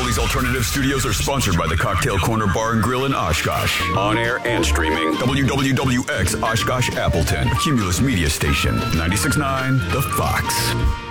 Crowley's Alternative Studios are sponsored by the Cocktail Corner Bar and Grill in Oshkosh. On air and streaming, WWWX Oshkosh Appleton, Cumulus Media Station, 96.9 The Fox.